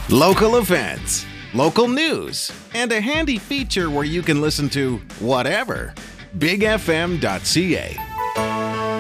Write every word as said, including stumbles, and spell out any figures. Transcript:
Local events, local news, and a handy feature where you can listen to whatever. big f m dot c a